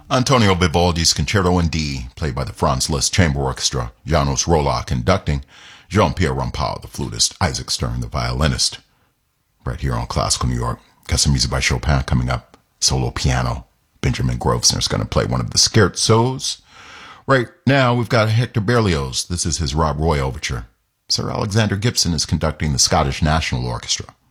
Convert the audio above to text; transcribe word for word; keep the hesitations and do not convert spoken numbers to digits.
Antonio Vivaldi's Concerto in D, played by the Franz Liszt Chamber Orchestra, Janos Rolla conducting, Jean-Pierre Rampal, the flutist, Isaac Stern, the violinist. Right here on Classical New York. Got some music by Chopin coming up. Solo piano. Benjamin Grosvenor's going to play one of the scherzos. Right now, we've got Hector Berlioz. This is his Rob Roy overture. Sir Alexander Gibson is conducting the Scottish National Orchestra.